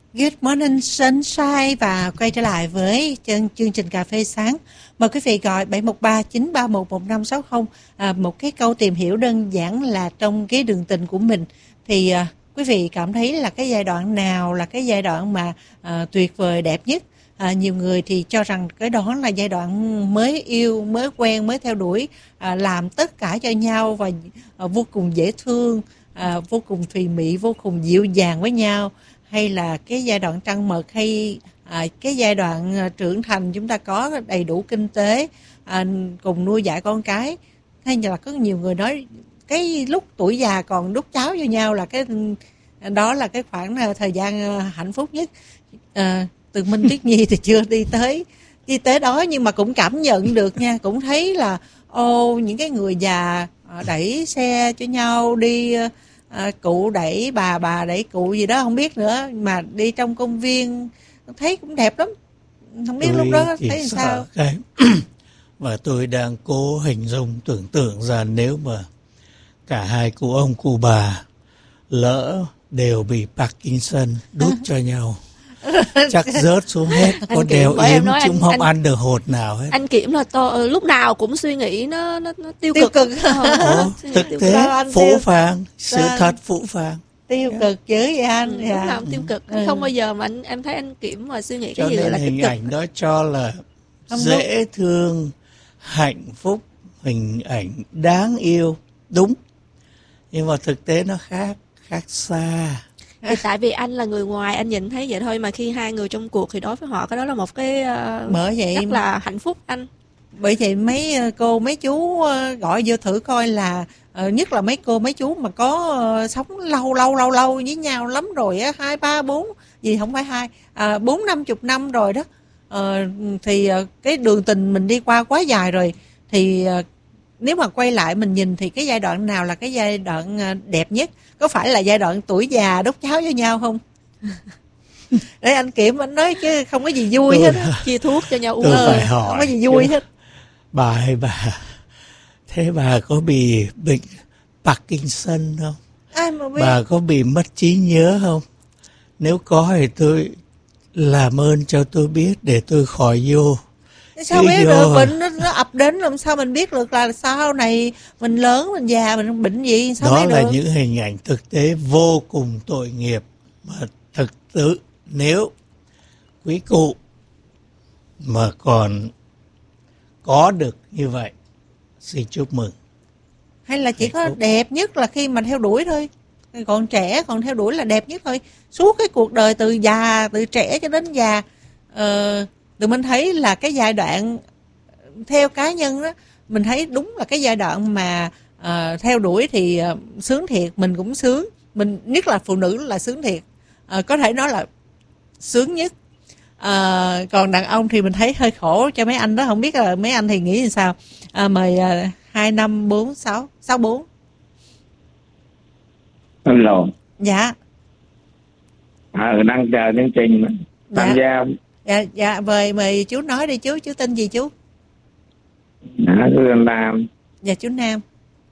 Good morning sunshine và quay trở lại với chương trình cà phê sáng. Mời quý vị gọi 713-931-1560. Một cái câu tìm hiểu đơn giản là trong cái đường tình của mình thì quý vị cảm thấy là cái giai đoạn nào là cái giai đoạn mà tuyệt vời đẹp nhất? Nhiều người thì cho rằng cái đó là giai đoạn mới yêu, mới quen, mới theo đuổi, làm tất cả cho nhau và vô cùng dễ thương, vô cùng thùy mị, vô cùng dịu dàng với nhau. Hay là cái giai đoạn trăng mật, hay cái giai đoạn trưởng thành chúng ta có đầy đủ kinh tế, cùng nuôi dạy con cái. Hay là có nhiều người nói cái lúc tuổi già còn đút cháo cho nhau là cái đó là cái khoảng thời gian hạnh phúc nhất. Tường Minh Tuyết Nhi thì chưa đi tới đó, nhưng mà cũng cảm nhận được nha, cũng thấy là những cái người già đẩy xe cho nhau đi, cụ đẩy bà đẩy cụ gì đó không biết nữa, mà đi trong công viên thấy cũng đẹp lắm. Không biết lúc đó thấy sao. Và tôi đang cố hình dung tưởng tượng ra nếu mà cả hai cụ ông cụ bà lỡ đều bị Parkinson đút cho nhau, chắc rớt xuống hết, có đeo yếm chúng không ăn được hột nào hết. Anh Kiểm là lúc nào cũng suy nghĩ nó tiêu cực. Thực tế phũ phàng, sự thật phũ phàng. Tiêu cực chứ vậy anh. Lúc nào cũng tiêu cực. Không bao giờ mà em thấy anh Kiểm mà suy nghĩ cái gì cho là nên tích cực. hình ảnh đó cho là dễ thương, hạnh phúc, hình ảnh đáng yêu, đúng. Nhưng mà thực tế nó khác xa. Thì tại vì anh là người ngoài, anh nhìn thấy vậy thôi, mà khi hai người trong cuộc thì đối với họ cái đó là một cái bởi vậy rất là hạnh phúc anh. Bởi vậy mấy cô mấy chú gọi vô thử coi là nhất là mấy cô mấy chú mà có sống lâu với nhau lắm rồi á, 2, 3, 4 gì không phải 4, 50 năm rồi đó, thì cái đường tình mình đi qua quá dài rồi, thì nếu mà quay lại mình nhìn thì cái giai đoạn nào là cái giai đoạn đẹp nhất? Có phải là giai đoạn tuổi già đút cháo với nhau không? Để anh Kiểm anh nói chứ không có gì vui hết á. Chia thuốc cho nhau uống. Phải hỏi, không có gì vui hết. Bà thế bà có bị bệnh Parkinson không? Ai mà biết. Bà có bị mất trí nhớ không? Nếu có thì tôi làm ơn cho tôi biết để tôi khỏi vô. Sao biết được, bệnh nó ập đến làm sao mình biết được là sau này mình lớn mình già mình bệnh gì, sao đó biết là được. những hình ảnh thực tế vô cùng tội nghiệp, mà thực sự nếu quý cụ mà còn có được như vậy xin chúc mừng. Hay là chỉ có đẹp nhất là khi mà theo đuổi thôi, còn trẻ còn theo đuổi là đẹp nhất thôi, suốt cái cuộc đời từ già, từ trẻ cho đến già. Tụi mình thấy là cái giai đoạn theo cá nhân đó, mình thấy đúng là cái giai đoạn mà theo đuổi thì sướng thiệt, mình cũng sướng, mình nhất là phụ nữ là sướng thiệt, có thể nói là sướng nhất. Còn đàn ông thì mình thấy hơi khổ cho mấy anh đó, không biết là mấy anh thì nghĩ như sao. Mời 254664. Hello. Dạ. Đang chờ chương trình tham gia. Dạ mời chú nói đi chú tên gì chú? Chú Nam. Dạ chú Nam.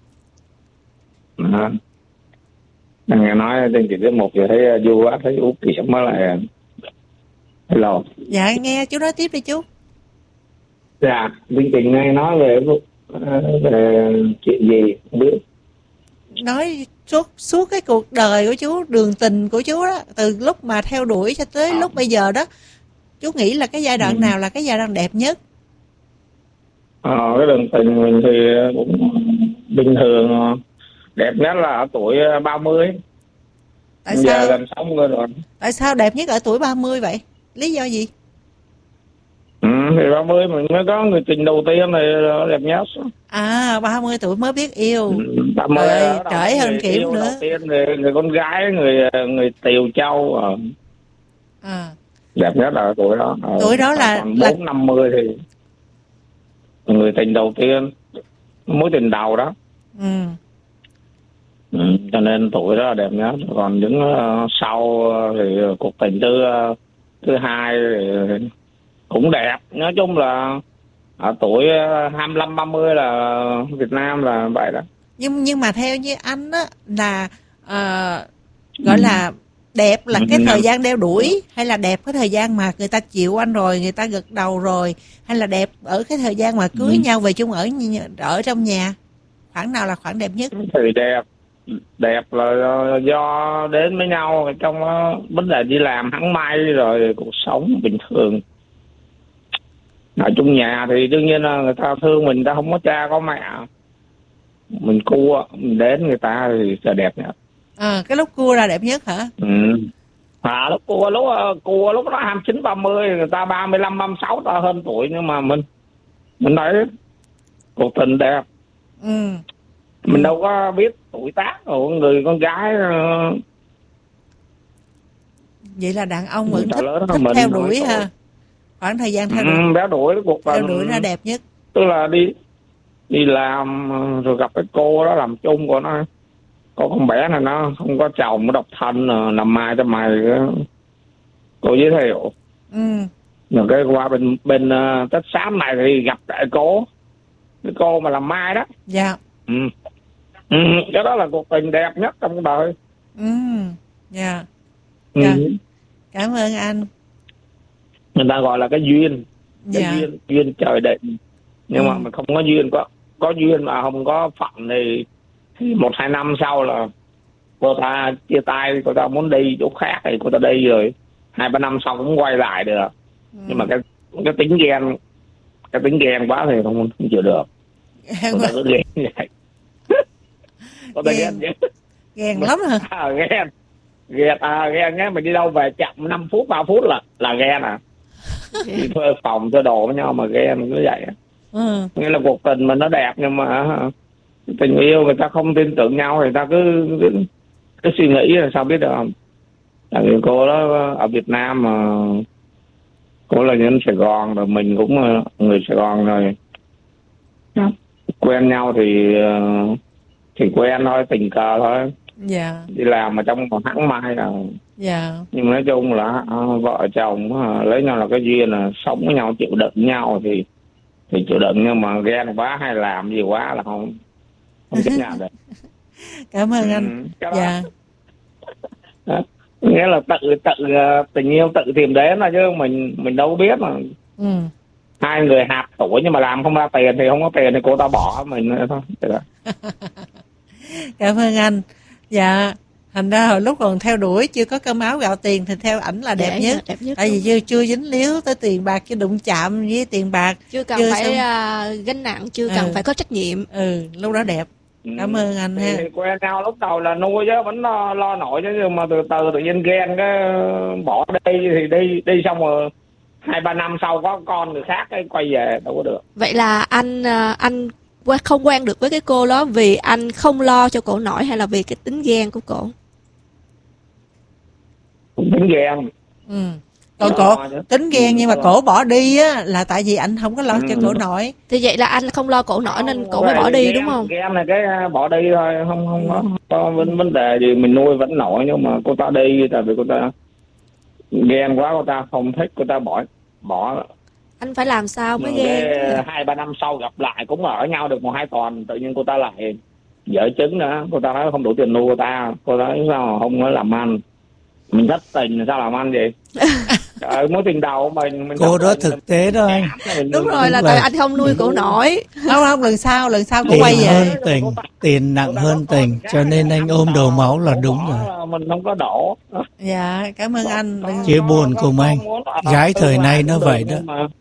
Đang nghe nói chương trình tiết mục thì thấy vui quá, thấy Út Kiểm mới lại. Hello. Dạ nghe chú nói tiếp đi chú. Dạ, chương trình này nói về chuyện gì không biết. Nói suốt cái cuộc đời của chú, đường tình của chú đó, từ lúc mà theo đuổi cho tới lúc bây giờ đó, chú nghĩ là cái giai đoạn nào là cái giai đoạn đẹp nhất? Cái đường tình mình thì cũng bình thường, đẹp nhất là ở tuổi 30. Tại giờ sao? gần 60 rồi. Tại sao đẹp nhất ở tuổi 30 vậy? Lý do gì? Thì 30 mình mới có người tình đầu tiên này đẹp nhất. 30 tuổi mới biết yêu. 30 trễ hơn Kiểm nữa. Đầu tiên người con gái, người Tiều Châu. Đẹp nhất là tuổi đó. Tuổi đó là 4-50 thì người tình đầu tiên, mối tình đầu đó. Cho nên tuổi đó là đẹp nhất. Còn những sau thì cuộc tình thứ hai thì cũng đẹp. Nói chung là ở tuổi 25-30 là Việt Nam là vậy đó. Nhưng mà theo như anh đó là gọi là đẹp là cái thời gian đeo đuổi, hay là đẹp cái thời gian mà người ta chịu anh rồi, người ta gật đầu rồi, hay là đẹp ở cái thời gian mà cưới nhau về chung ở trong nhà? Khoảng nào là khoảng đẹp nhất? Thì đẹp là do đến với nhau trong vấn đề đi làm hăng may rồi cuộc sống bình thường. Ở chung nhà thì đương nhiên là người ta thương mình, ta không có cha có mẹ, mình cua mình đến người ta thì sẽ đẹp nhất. Cái lúc cua là đẹp nhất hả? Lúc cua lúc đó 29 30, người ta 35 36 ta hơn tuổi, nhưng mà mình thấy cuộc tình đẹp. Mình đâu có biết tuổi tác của người con gái. Vậy là đàn ông vẫn thích theo đuổi ha. Khoảng thời gian theo đuổi cuộc theo đuổi nó đẹp nhất. Tức là đi làm rồi gặp cái cô đó làm chung của nó, có con bé này nó không có chồng, nó độc thân, làm mai cho mày, cô giới thiệu. Rồi cái qua bên Tết Xám này thì gặp cái cô mà làm mai đó. Dạ. Cái đó là cuộc tình đẹp nhất trong đời. Dạ. Cảm ơn anh. Người ta gọi là cái duyên. Dạ. Duyên trời định. Nhưng mà mình không có duyên, có duyên mà không có phận thì 1-2 năm sau là cô ta chia tay, cô ta muốn đi chỗ khác thì cô ta đi rồi 2-3 năm sau cũng quay lại được. Nhưng mà cái tính ghen quá thì không chịu được. Cô ta cứ ghen như vậy. Cô ta ghen lắm hả? Ghen nhé, mình đi đâu về chậm 5 phút 3 phút là ghen à. Đi thuê phòng thuê đồ với nhau mà ghen cứ vậy. Nghĩa là cuộc tình mình nó đẹp, nhưng mà tình yêu người ta không tin tưởng nhau, người ta cứ suy nghĩ là sao biết được không. Tại vì cô đó ở Việt Nam mà cô là nhân Sài Gòn, rồi mình cũng người Sài Gòn rồi. Quen nhau thì quen thôi, tình cờ thôi. Dạ. Đi làm mà trong một hãng may là. Dạ. Nhưng nói chung là vợ chồng lấy nhau là cái duyên, là sống với nhau chịu đựng nhau thì chịu đựng, nhưng mà ghen quá hay làm gì quá là không chấp nhận được. Cảm ơn anh. Dạ. Nghĩa là tự tình yêu tự tìm đến là chứ mình đâu có biết mà. Hai người hạp tuổi nhưng mà làm không ra tiền thì không có tiền thì cô ta bỏ mình thôi. Cảm ơn anh. Dạ. Thành ra hồi lúc còn theo đuổi chưa có cơm áo gạo tiền thì theo ảnh là đẹp nhất. Tại vì chưa dính líu tới tiền bạc, chưa đụng chạm với tiền bạc, chưa cần phải gánh nặng, chưa cần phải có trách nhiệm. Lúc đó đẹp. Cảm ơn anh ha. Quen nhau lúc đầu là nuôi chứ vẫn lo nổi chứ, nhưng mà từ từ tự nhiên ghen cái bỏ đi thì đi xong rồi 2-3 năm sau có con người khác cái quay về đâu có được. Vậy là anh không quen được với cái cô đó vì anh không lo cho cổ nổi, hay là vì cái tính ghen của cổ? Tính ghen. Còn cổ tính ghen nhưng mà cổ bỏ đi á là tại vì anh không có lo cho cổ nổi. Thì vậy là anh không lo cổ nổi nên cổ mới bỏ đi, đúng không? Ghen là cái bỏ đi thôi, không có vấn đề gì, mình nuôi vẫn nổi, nhưng mà cô ta đi tại vì cô ta ghen quá, cô ta không thích, cô ta bỏ. Anh phải làm sao mới ghen? 2-3 năm sau gặp lại cũng ở nhau được 1-2 tuần, tự nhiên cô ta lại vợ chứng nữa. Cô ta nói không đủ tiền nuôi cô ta nói sao không có làm ăn. Mình thất tình sao làm ăn vậy? Trời, mối tình đầu mình cô đó thực tế đó anh. Đúng rồi, là tại anh không nuôi cổ nổi. Không, lần sau cô tiền quay về. Hơn tình, tiền nặng hơn tình, cho nên anh ôm đầu máu là đúng rồi. Mình không có đổ. Dạ, cảm ơn anh. Chia buồn cùng anh. Gái thời nay nó vậy đó.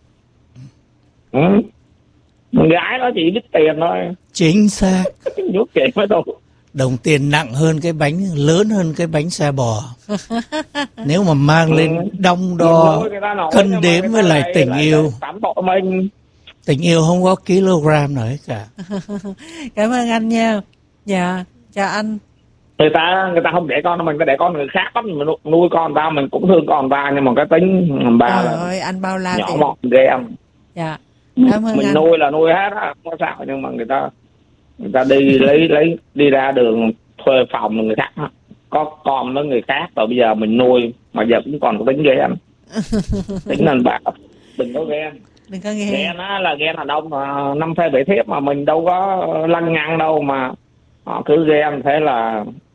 Gái nó chỉ biết tiền thôi. Chính xác. Nhốt chuyện với tôi. Đồng tiền nặng hơn cái bánh, lớn hơn cái bánh xe bò. Nếu mà mang lên đong đo, cân đếm với lại tình yêu. Tình yêu không có kg nào hết cả. Cảm ơn anh nha. Dạ, chào anh. Người ta không để con mình, ta để con người khác lắm, mình nuôi con ta mình cũng thương con ta, nhưng mà cái tính ba là anh bao la nhỏ mọn ghen. Dạ. Cảm ơn mình anh. nuôi là nuôi hết á, không có sao, nhưng mà người ta đi đi ra đường thuê phòng người khác có con với người khác, rồi bây giờ mình nuôi mà giờ cũng còn có tính ghen. Tính nên bạn đừng có ghen. Ghen á là ghen đàn ông mà 5 phê 7 thiếp mà mình đâu có lăng nhăng đâu, mà họ cứ ghen thế là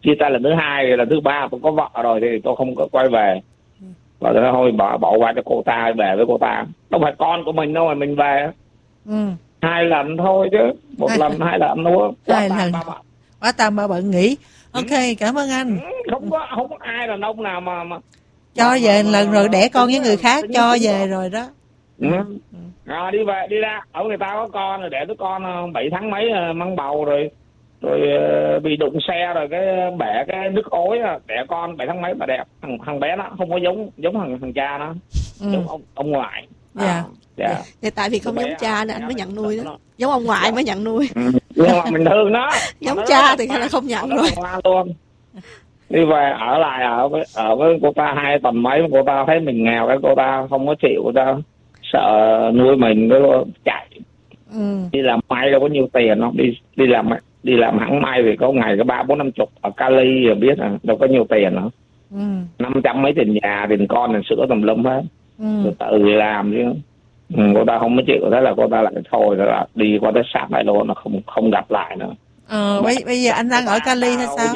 chia tay lần thứ hai, lần thứ ba tôi có vợ rồi thì tôi không có quay về. Và tôi nói thôi bỏ qua cho cô ta, về với cô ta. Đâu phải con của mình đâu mà mình về. 2 lần thôi chứ, 1 lần 2 lần nữa. 2 lần. Quá tam ba bận nghỉ. Ok, cảm ơn anh. Không có ai đàn ông nào mà cho về lần rồi đẻ con với người khác cho về rồi đó. Đi về đi ra ở người ta có con rồi, đẻ đứa con 7 tháng mấy mang bầu rồi bị đụng xe rồi cái bẻ cái đứt ối, đẻ con 7 tháng mấy mà đẹp. Thằng bé nó không có giống thằng cha nó, giống ông ngoại. Thì tại vì không giống cha nên anh mới nhận nuôi đó. Giống ông ngoại mới nhận nuôi. Nhưng mà mình thương nó. Giống cha thì là không nhận rồi. Đi về ở lại ở với cô ta 2 tuần mấy, cô ta thấy mình nghèo, cái cô ta không có chịu, cô ta sợ nuôi mình, cái chạy. Đi làm may đâu có nhiều tiền đâu, đi làm hãng may thì có ngày có 3-4-50 ở Cali rồi biết đâu có nhiều tiền nữa. 500 mấy tiền nhà, tiền con, tiền sữa tùm lum hết. Rồi tự làm chứ. Cô ta không có chịu, thế là cô ta lại thôi, rồi là đi qua tới sát lại luôn, nó không gặp lại nữa. Bây giờ anh đang ở Cali hay sao?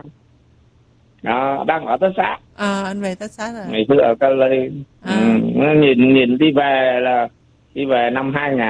Đang ở Texas. Anh về Texas rồi. Ngày xưa ở Cali. Nhìn đi về năm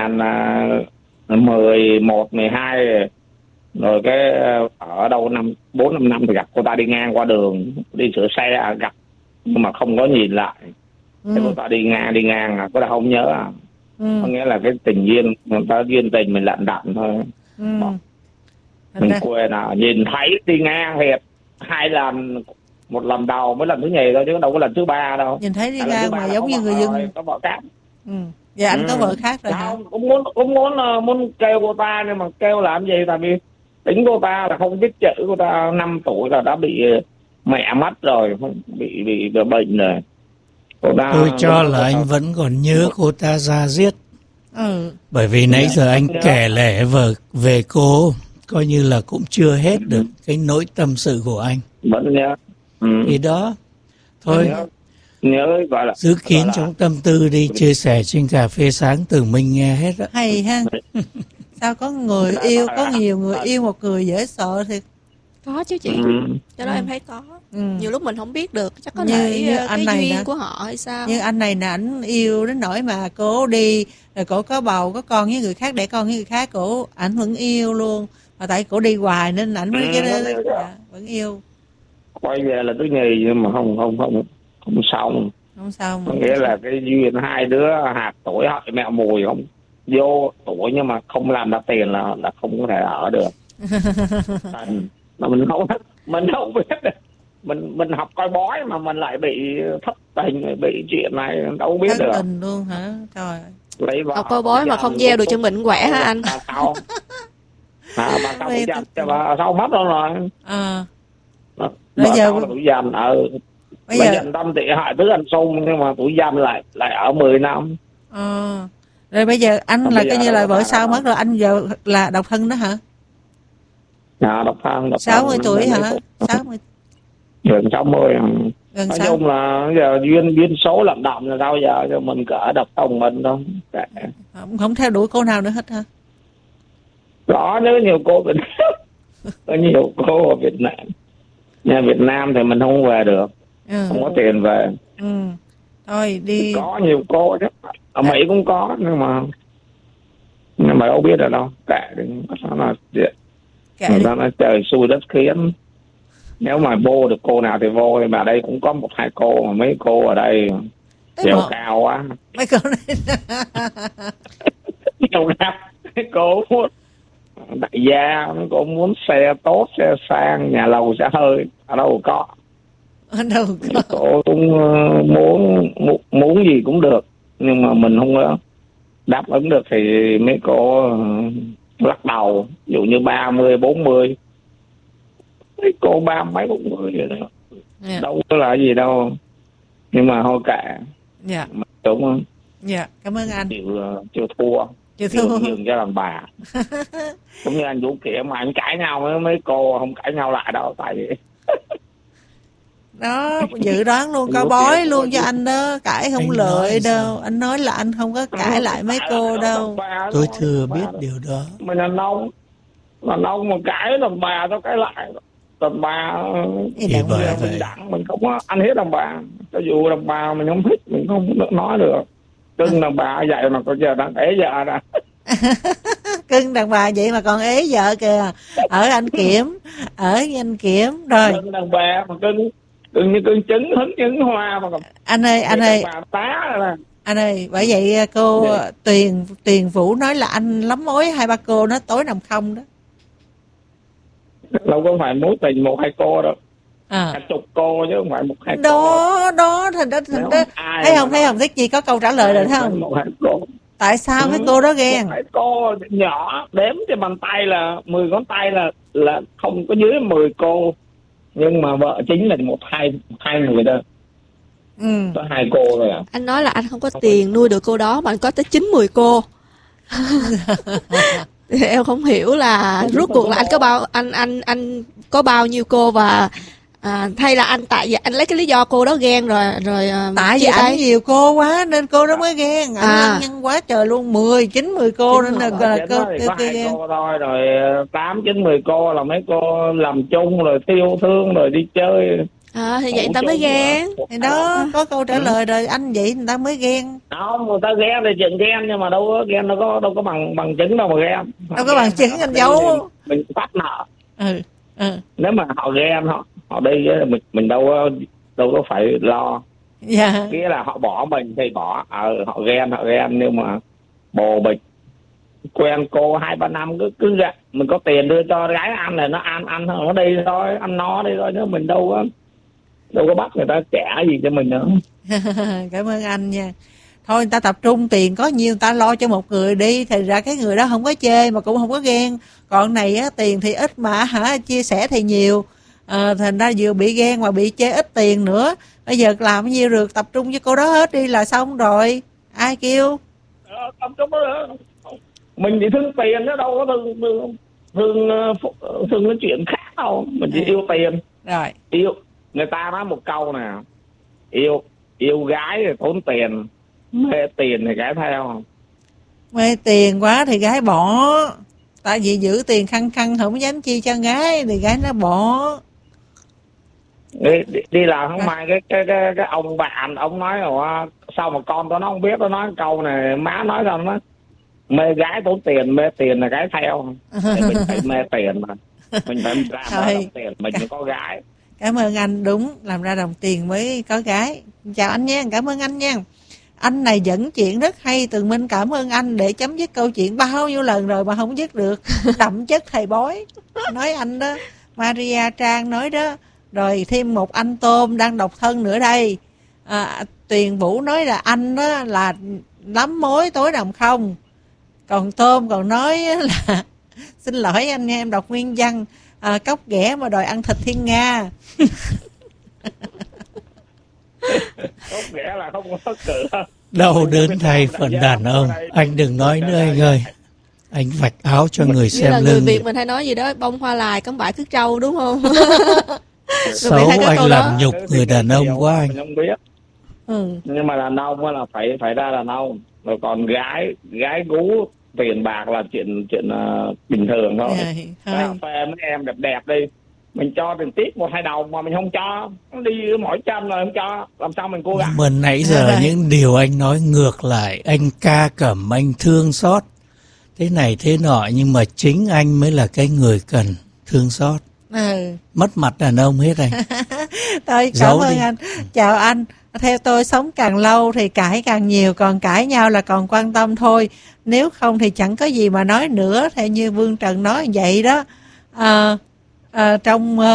2011, 12 rồi cái ở đâu 4-5 năm thì gặp cô ta đi ngang qua đường, đi sửa xe gặp nhưng mà không có nhìn lại. Thế cô ta đi ngang cô ta không nhớ. Có nghĩa là cái tình duyên, người ta duyên tình mình lận đận thôi. Mình quên nhìn thấy đi ngang thiệt 2 lần, 1 lần đầu mới lần thứ nhì thôi chứ đâu có lần thứ 3 đâu. Nhìn thấy đi ngang mà giống như người dân có vợ khác. Dạ anh có vợ khác rồi hả? Cũng muốn kêu cô ta, nhưng mà kêu làm gì, tại vì tính cô ta là không biết chữ, cô ta 5 tuổi là đã bị mẹ mất rồi, bị bệnh rồi. Tôi cho là anh vẫn còn nhớ cô ta ra giết. Bởi vì nãy giờ anh kể lể về cô, coi như là cũng chưa hết được cái nỗi tâm sự của anh. Vẫn nhớ. Thì đó, thôi, nhớ gọi là giữ kín trong tâm tư đi, chia sẻ trên cà phê sáng từ mình nghe hết đó. Hay ha. Sao có người yêu, có nhiều người yêu một người dễ sợ thì có chứ chị. Cho đó em thấy có. Nhiều lúc mình không biết được, chắc có thể cái duyên của họ hay sao. Nhưng anh này nè, ảnh yêu đến nỗi mà cổ đi rồi cổ có bầu có con với người khác, đẻ con với người khác, cổ ảnh vẫn yêu luôn. Mà tại cổ đi hoài nên ảnh mới vẫn yêu. Quay về là thứ nhì nhưng mà không xong. Không xong. Có nghĩa là cái duyên hai đứa hạt tuổi hợi mẹ mùi, không vô tuổi nhưng mà không làm ra tiền là không có thể ở được. Mà mình không biết, mình học coi bói mà mình lại bị thất tình, bị chuyện này đâu biết được. Tình luôn hả? Trời. Học coi bói mà không gieo được cho mình quẻ hả anh? Bà sao tuổi dành, bà sao mất rồi. Bây giờ tuổi dành bây giờ tâm tị hại tứ anh xung, nhưng mà tuổi dành lại ở 10 năm. Rồi bây giờ anh là coi như là vợ sao mất rồi, anh giờ là độc thân đó hả? Độc thân. 60 tuổi hả? 60. Gần 60. Nói chung là giờ duyên số lận động là sao giờ cho mình cỡ độc thân mình đâu. Không theo đuổi cô nào nữa hết hả? Có nhiều cô Việt Nam. Có nhiều cô ở Việt Nam. Nhà Việt Nam thì mình không về được. Không có tiền về. Thôi đi. Có nhiều cô chứ. Ở Mỹ cũng có nhưng mà đâu biết ở đâu. Kệ đừng nó là người ta nói trời xui đất khiến. Nếu mà vô được cô nào thì vô, mà ở đây cũng có 1-2 cô, mà mấy cô ở đây chiều cao quá. Mấy cô này chiều cao. Mấy cô đại gia, mấy cô muốn xe tốt, xe sang, nhà lầu xe hơi, ở đâu có. Cô cũng muốn gì cũng được, nhưng mà mình không đáp ứng được thì mấy cô lắc đầu. Ví dụ như 30, 40, mấy cô 30 mấy 40 vậy đó. Đâu có là gì đâu, nhưng mà thôi kệ. Đúng không? Cảm ơn anh. Chịu thua. Nhường cho đàn bà. Cũng như anh Vũ Kia mà anh cãi nhau với mấy cô không cãi nhau lại đâu, tại vì đó dự đoán luôn, coi bói luôn cho anh đó, cãi không lợi đâu. Anh nói là anh không có cãi lại mấy cô đâu. Tôi thừa biết điều đó. Mình đàn ông mà cãi đàn bà tao cãi lại. đàn bà Thì Thì đàn bởi bà. mình vậy. đặng, mình không có ăn hiếp đàn bà. Cho dù đàn bà mình không thích, mình không được nói được. Cưng đàn bà vậy mà có giờ đang ế vợ ra. Cưng đàn bà vậy mà còn ế vợ kìa. Ở anh Kiểm, rồi. Cưng đàn bà mà cưng như cưng trứng, hứng trứng hoa mà còn Anh ơi, đàn bà tá ra. anh ơi, bởi vậy cô Dạ. Tuyền Vũ nói là anh lắm mối, hai ba cô nó tối nằm không đó. Đâu có phải mối tình một hai cô đâu, À. cả chục cô chứ không phải một hai cô. Đó thành đó Nếu ai thấy mà không nói- Thích Chi có câu trả lời rồi thấy Ai không? một hai cô. Tại sao cái cô đó ghen? Một hai cô nhỏ đếm trên bàn tay là 10 ngón tay là không có dưới 10 cô, nhưng mà vợ chính là hai người đó, Ừ. có hai cô rồi à. Anh nói là anh không có tiền nuôi được cô đó mà anh có tới 9-10 cô. Thì em không hiểu là rốt cuộc là anh có bao anh có bao nhiêu cô, và hay là anh tại vì anh lấy cái lý do cô đó ghen rồi Tại vì chia anh tay. nhiều cô quá nên cô đó mới ghen. Anh lăng nhăng quá trời luôn, 9-10 cô nên là Có cô hai ghen. cô thôi, rồi 8-9-10 cô là mấy cô làm chung rồi yêu thương rồi đi chơi. Thì vậy người ta mới ghen. Thì đó, có câu trả lời rồi, anh vậy người ta mới ghen. Không, người ta ghen thì chuyện ghen, nhưng mà đâu có ghen, đâu có bằng chứng đâu mà ghen. Đâu có bằng chứng, anh giấu. Mình phát nợ. Ừ. Nếu mà họ ghen, họ đi mình đâu có phải lo. Dạ. Nghĩa là họ bỏ mình thì bỏ, họ ghen nhưng mà bồ bịch quen cô 2-3 năm cứ mình có tiền đưa cho gái ăn là nó ăn nó đi thôi, ăn no đi thôi, chứ mình đâu có bắt người ta trả gì cho mình nữa. Cảm ơn anh nha. Thôi người ta tập trung tiền có nhiêu người ta lo cho một người đi, thì ra cái người đó không có chê mà cũng không có ghen. Còn này á, tiền thì ít mà chia sẻ thì nhiều. Thành ra vừa bị ghen mà bị chê ít tiền nữa. Bây giờ làm nhiêu được, tập trung với cô đó hết đi là xong rồi. Ai kêu? Tập trung đó. Mình chỉ thương tiền chứ đâu có thương cái chuyện khác đâu. Mình chỉ yêu tiền. Rồi. Yêu, người ta nói một câu nè, yêu gái thì tốn tiền, mê tiền thì gái theo. Mê tiền quá thì gái bỏ. Tại vì giữ tiền khăng không dám chi cho gái thì gái nó bỏ. Đi làm không may cái ông bạn ông nói rồi, sao mà con tôi nó không biết, nó nói câu này má nói sao nó mê gái tốn tiền, mê tiền là gái theo. Thì mình phải mê tiền mà, mình phải ra đồng tiền mình mới có gái. Cảm ơn anh, đúng, làm ra đồng tiền mới có gái. Chào anh nha, cảm ơn anh nha. Anh này dẫn chuyện rất hay, Tường Minh cảm ơn anh để chấm dứt câu chuyện bao nhiêu lần rồi mà không dứt được. Đậm chất thầy bói. Nói anh đó, Maria Trang nói đó. Rồi thêm một anh Tôm đang độc thân nữa đây. Tuyền Vũ nói là anh đó là lắm mối tối nằm không. Còn Tôm còn nói là xin lỗi anh nha, em đọc nguyên văn. Cóc ghẻ mà đòi ăn thịt thiên nga. Cóc ghẻ là không có cự. Đau đớn thay phần đàn ông. Anh đừng nói nữa anh ơi. Anh vạch áo cho người xem là lưng. người Việt mình hay nói gì đó, bông hoa lài cắm bãi cước trâu, đúng không? Xấu anh làm nhục người đàn ông quá anh. Mình không biết. Nhưng mà đàn ông là phải ra đàn ông. Rồi còn gái gú tiền bạc là chuyện bình thường thôi. Cà phê mấy em đẹp đi, mình cho tiền tiếp 1-2 đồng mà mình không cho, nó đi mỏi chân rồi không cho, làm sao mình cố gắng. Mà nãy giờ những điều anh nói ngược lại, anh ca cẩm, anh thương xót thế này thế nọ, nhưng mà chính anh mới là cái người cần thương xót. Mất mặt đàn ông hết anh. Thôi cảm ơn anh. Chào anh. Theo tôi sống càng lâu thì cãi càng nhiều, còn cãi nhau là còn quan tâm thôi. Nếu không thì chẳng có gì mà nói nữa. Theo như Vương Trần nói vậy đó. Trong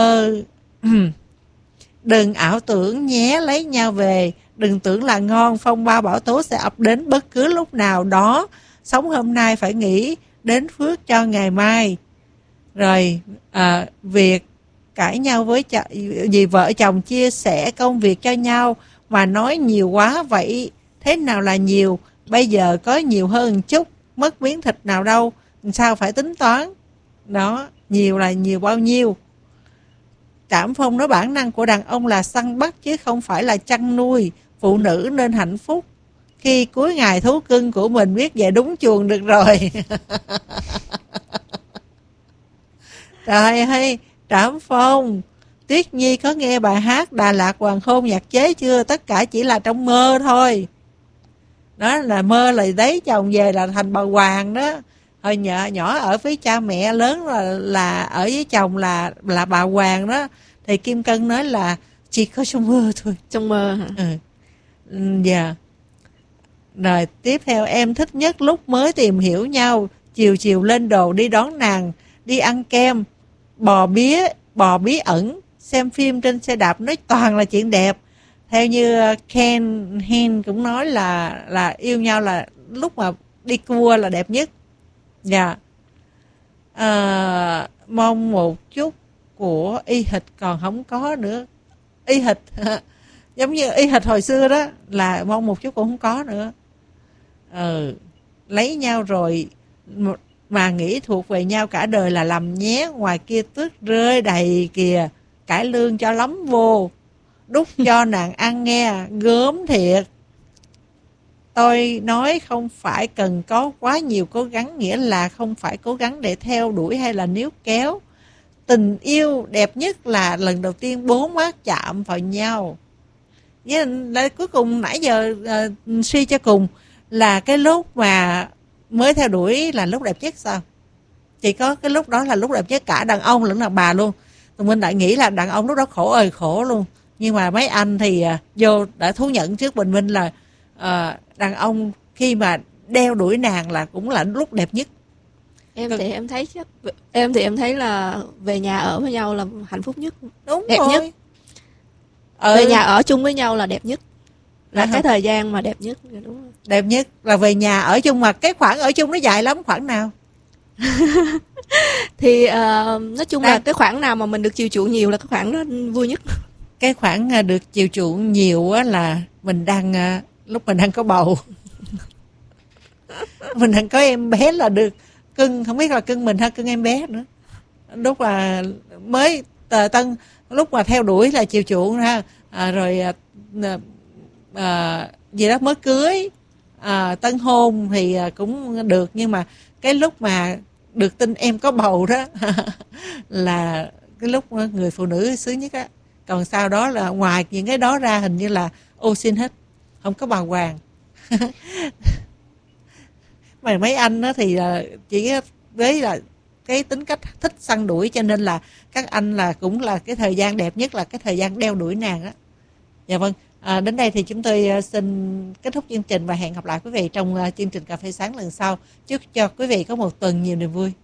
đừng ảo tưởng nhé, lấy nhau về. Đừng tưởng là ngon, phong ba bão tố sẽ ập đến bất cứ lúc nào đó. Sống hôm nay phải nghĩ đến phước cho ngày mai. Rồi việc cãi nhau vì vợ chồng chia sẻ công việc cho nhau mà nói nhiều quá vậy, thế nào là nhiều? Bây giờ có nhiều hơn chút, mất miếng thịt nào đâu, sao phải tính toán? Đó, nhiều là nhiều bao nhiêu? Trảm Phong nói bản năng của đàn ông là săn bắt chứ không phải là chăn nuôi. Phụ nữ nên hạnh phúc khi cuối ngày thú cưng của mình biết về đúng chuồng được rồi. Trời ơi, Trạm Phong, Tuyết Nhi có nghe bài hát Đà Lạt Hoàng Hôn nhạc chế chưa? Tất cả chỉ là trong mơ thôi. Đó là mơ là lấy chồng về là thành bà Hoàng đó. Hồi nhỏ ở với cha mẹ, lớn là ở với chồng là bà Hoàng đó. Thì Kim Cân nói là chỉ có trong mơ thôi. Trong mơ hả? Dạ. Rồi tiếp theo, em thích nhất lúc mới tìm hiểu nhau, chiều chiều lên đồ đi đón nàng, đi ăn kem, bò bí ẩn, xem phim trên xe đạp, nói toàn là chuyện đẹp. Theo như Ken Hen cũng nói là yêu nhau là lúc mà đi cua là đẹp nhất. Dạ. Mong một chút của y hịch còn không có nữa. Y hịch giống như y hịch hồi xưa đó, là mong một chút cũng không có nữa. Lấy nhau rồi mà nghĩ thuộc về nhau cả đời là lầm nhé. Ngoài kia tuyết rơi đầy kìa, cải lương cho lắm vô, đút cho nàng ăn nghe, gớm thiệt. Tôi nói không phải cần có quá nhiều cố gắng, nghĩa là không phải cố gắng để theo đuổi hay là níu kéo. Tình yêu đẹp nhất là lần đầu tiên bốn mắt chạm vào nhau. Với cuối cùng nãy giờ suy cho cùng là cái lúc mà mới theo đuổi là lúc đẹp nhất sao? Chỉ có cái lúc đó là lúc đẹp nhất, cả đàn ông lẫn đàn bà luôn. Tụi mình lại nghĩ là đàn ông lúc đó khổ ơi khổ luôn. Nhưng mà mấy anh thì vô đã thú nhận trước bình minh là đàn ông khi mà đeo đuổi nàng là cũng là lúc đẹp nhất. Em thì em thấy là về nhà ở với nhau là hạnh phúc nhất. Đúng đẹp rồi. Nhất. Về nhà ở chung với nhau là đẹp nhất. Là cái thời gian mà đẹp nhất. Đúng rồi. Đẹp nhất là về nhà ở chung, mà cái khoảng ở chung nó dài lắm, khoảng nào? Thì nói chung là cái khoảng nào mà mình được chiều chuộng nhiều là cái khoảng đó vui nhất. Cái khoảng được chiều chuộng nhiều á là mình đang lúc mình đang có bầu. Mình đang có em bé là được cưng, không biết là cưng mình hay cưng em bé nữa. Lúc là mới tân, lúc mà theo đuổi là chiều chuộng ha, rồi gì đó mới cưới, tân hôn thì cũng được, nhưng mà cái lúc mà được tin em có bầu đó là cái lúc người phụ nữ sướng nhất á. Còn sau đó là ngoài những cái đó ra hình như là ô xin hết, không có bà Hoàng. Mà mấy anh đó thì chỉ với là cái tính cách thích săn đuổi, cho nên là các anh là cũng là cái thời gian đẹp nhất là cái thời gian đeo đuổi nàng á. Dạ vâng, đến đây thì chúng tôi xin kết thúc chương trình và hẹn gặp lại quý vị trong chương trình Cà phê Sáng lần sau. Chúc cho quý vị có một tuần nhiều niềm vui.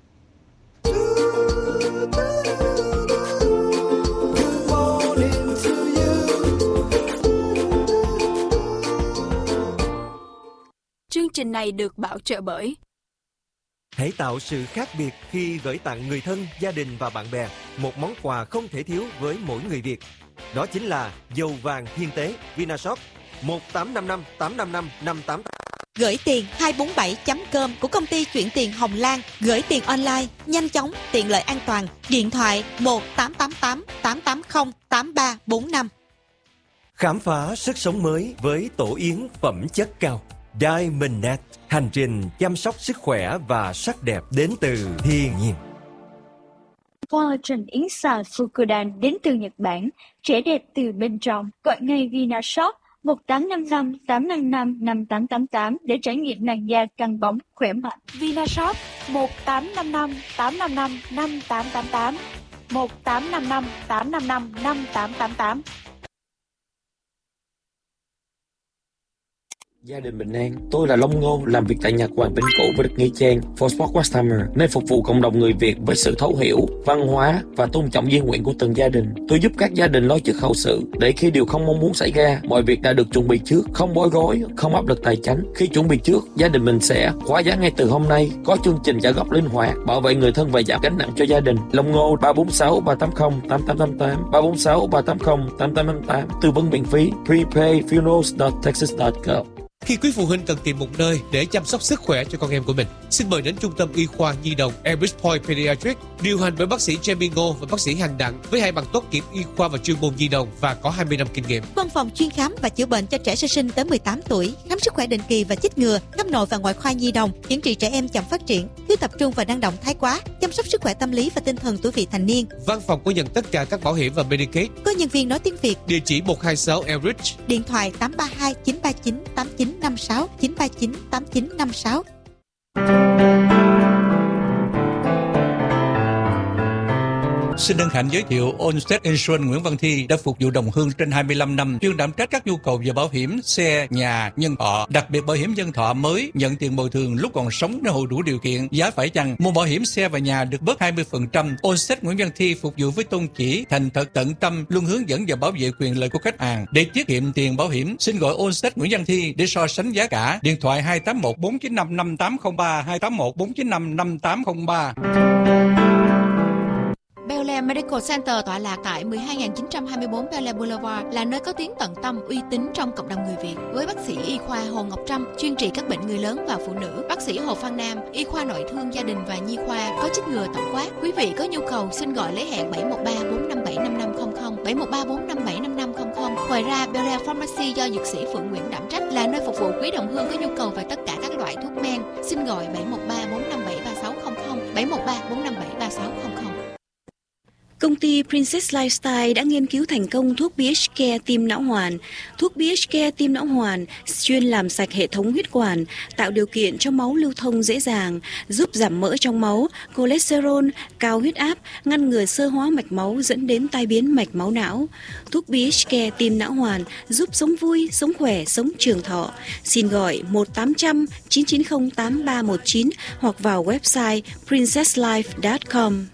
Chương trình này được bảo trợ bởi Hãy tạo sự khác biệt khi gửi tặng người thân, gia đình và bạn bè một món quà không thể thiếu với mỗi người Việt. Đó chính là dầu vàng hiên tế Vinashop 1855 855 588. Gửi tiền 247.com của công ty chuyển tiền Hồng Lan. Gửi tiền online, nhanh chóng, tiện lợi, an toàn. Điện thoại 1888 880 8345. Khám phá sức sống mới với tổ yến phẩm chất cao Diamondnet. Hành trình chăm sóc sức khỏe và sắc đẹp đến từ thiên nhiên. Collagen yến xào Fukudan đến từ Nhật Bản, trẻ đẹp từ bên trong. Gọi ngay Vinashop 1855 855 5888 để trải nghiệm làn da căng bóng khỏe mạnh. Vinashop 1855 855 5888 1855 855 5888. Gia đình bình an, tôi là Long Ngô, làm việc tại Nhật Hoàng Vĩnh Cửu với đất Nghĩa Trang, Forsport West Hammer, nơi phục vụ cộng đồng người Việt với sự thấu hiểu, văn hóa và tôn trọng di nguyện của từng gia đình. Tôi giúp các gia đình lo chức hậu sự, để khi điều không mong muốn xảy ra, mọi việc đã được chuẩn bị trước, không bối rối, không áp lực tài chính. Khi chuẩn bị trước, gia đình mình sẽ khóa giá ngay từ hôm nay, có chương trình trả góp linh hoạt, bảo vệ người thân và giảm gánh nặng cho gia đình. Long Ngô 346 380 8888 346 380 8888, tư vấn miễn phí, prepayfunerals.texas.gov. Khi quý phụ huynh cần tìm một nơi để chăm sóc sức khỏe cho con em của mình, xin mời đến Trung tâm Y khoa Nhi đồng Elbridge Point Pediatrics, điều hành bởi bác sĩ Jamie Ngô và bác sĩ Hành Đặng với 2 bằng tốt nghiệp y khoa và chuyên môn nhi đồng và có 20 năm kinh nghiệm. Văn phòng chuyên khám và chữa bệnh cho trẻ sơ sinh tới 18 tuổi, khám sức khỏe định kỳ và chích ngừa, khám nội và ngoại khoa nhi đồng, chẩn trị trẻ em chậm phát triển, thiếu tập trung và năng động thái quá, chăm sóc sức khỏe tâm lý và tinh thần tuổi vị thành niên. Văn phòng có nhận tất cả các bảo hiểm và Medicaid. Có nhân viên nói tiếng Việt. Địa chỉ 126 Elbridge. Điện thoại 832 939 8956 939 8956. Xin hân hạnh giới thiệu Allstate Insurance Nguyễn Văn Thi đã phục vụ đồng hương trên 25 năm, chuyên đảm trách các nhu cầu về bảo hiểm xe, nhà, nhân thọ, đặc biệt bảo hiểm nhân thọ mới nhận tiền bồi thường lúc còn sống nếu hội đủ điều kiện, giá phải chăng. Mua bảo hiểm xe và nhà được bớt 20%. Allstate Nguyễn Văn Thi phục vụ với tôn chỉ thành thật tận tâm, luôn hướng dẫn và bảo vệ quyền lợi của khách hàng. Để tiết kiệm tiền bảo hiểm, xin gọi Allstate Nguyễn Văn Thi để so sánh giá cả. Điện thoại 281 495 5803 281 495 5803. Bel Air Medical Center tọa lạc tại 12924 Bel Air Boulevard là nơi có tiếng tận tâm, uy tín trong cộng đồng người Việt. Với bác sĩ y khoa Hồ Ngọc Trâm chuyên trị các bệnh người lớn và phụ nữ, bác sĩ Hồ Phan Nam y khoa nội thương gia đình và nhi khoa có chích ngừa tổng quát. Quý vị có nhu cầu xin gọi lấy hẹn 713 457 5500 713 457 5500. Ngoài ra, Bel Air Pharmacy do dược sĩ Phượng Nguyễn đảm trách là nơi phục vụ quý đồng hương có nhu cầu về tất cả các loại thuốc men. Xin gọi 713 457 3600 713 457 3600. Công ty Princess Lifestyle đã nghiên cứu thành công thuốc BHCare tim não hoàn. Thuốc BHCare tim não hoàn chuyên làm sạch hệ thống huyết quản, tạo điều kiện cho máu lưu thông dễ dàng, giúp giảm mỡ trong máu, cholesterol, cao huyết áp, ngăn ngừa xơ hóa mạch máu dẫn đến tai biến mạch máu não. Thuốc BHCare tim não hoàn giúp sống vui, sống khỏe, sống trường thọ. Xin gọi 1-800-990-8319 hoặc vào website princesslife.com.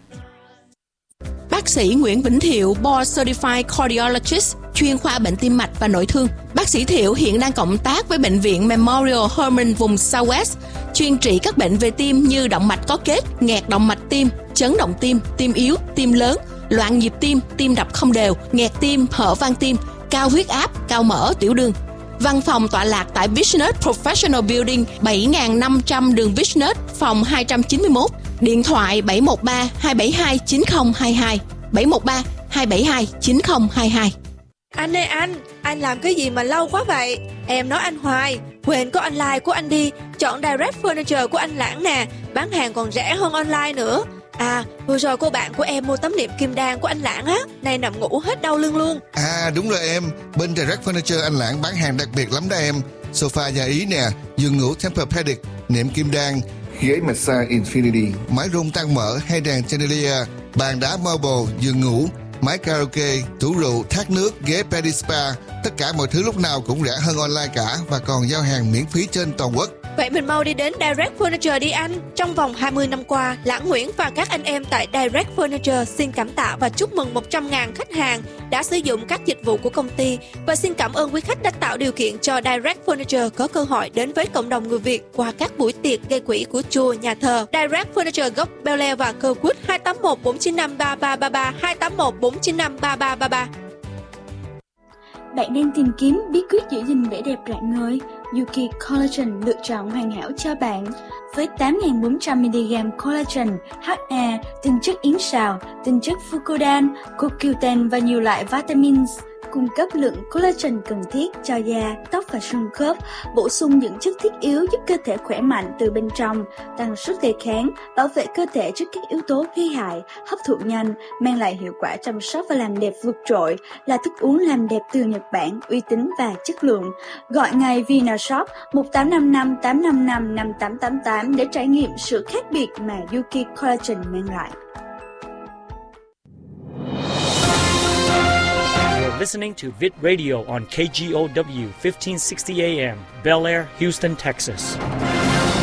Bác sĩ Nguyễn Vĩnh Thiệu, Board Certified Cardiologist, chuyên khoa bệnh tim mạch và nội thương. Bác sĩ Thiệu hiện đang cộng tác với Bệnh viện Memorial Hermann vùng Southwest, chuyên trị các bệnh về tim như động mạch có kết, nghẹt động mạch tim, chấn động tim, tim yếu, tim lớn, loạn nhịp tim, tim đập không đều, nghẹt tim, hở van tim, cao huyết áp, cao mỡ, tiểu đường. Văn phòng tọa lạc tại Business Professional Building 7500 đường Business, phòng 291. Điện thoại 713 272 9022 713 272 9022. Anh ơi anh làm cái gì mà lâu quá vậy? Em nói anh hoài, quên có online của anh đi, chọn Direct Furniture của anh Lãng nè, bán hàng còn rẻ hơn online nữa. À, vừa rồi cô bạn của em mua tấm nệm kim đan của anh Lãng á, nay nằm ngủ hết đau lưng luôn. À đúng rồi em, bên Direct Furniture anh Lãng bán hàng đặc biệt lắm đó em. Sofa nhà Ý nè, giường ngủ Tempur-Pedic, nệm kim đan, ghế massage Infinity, máy rung tăng mỡ hay đèn chandelier, bàn đá marble, giường ngủ, máy karaoke, tủ rượu, thác nước, ghế pedi spa. Tất cả mọi thứ lúc nào cũng rẻ hơn online cả và còn giao hàng miễn phí trên toàn quốc. Vậy mình mau đi đến Direct Furniture đi anh. Trong vòng 20 năm qua, Lãng Nguyễn và các anh em tại Direct Furniture xin cảm tạ và chúc mừng 100.000 khách hàng đã sử dụng các dịch vụ của công ty. Và xin cảm ơn quý khách đã tạo điều kiện cho Direct Furniture có cơ hội đến với cộng đồng người Việt qua các buổi tiệc gây quỹ của chùa, nhà thờ. Direct Furniture gốc Bel Air và Kirkwood 281 495 3333 281 495 3333. Bạn đang tìm kiếm bí quyết giữ gìn vẻ đẹp rạng ngời? Yuki Collagen lựa chọn hoàn hảo cho bạn. Với 8.400mg collagen, HA, tinh chất yến sào, tinh chất fucodan, CoQ10 và nhiều loại vitamins, cung cấp lượng collagen cần thiết cho da, tóc và xương khớp, bổ sung những chất thiết yếu giúp cơ thể khỏe mạnh từ bên trong, tăng sức đề kháng, bảo vệ cơ thể trước các yếu tố gây hại, hấp thụ nhanh, mang lại hiệu quả chăm sóc và làm đẹp vượt trội, là thức uống làm đẹp từ Nhật Bản, uy tín và chất lượng. Gọi ngay Vinashop 1855 855 5888 để trải nghiệm sự khác biệt mà Yuki Collagen mang lại. Listening to Vid Radio on KGOW 1560 AM, Bel Air, Houston, Texas.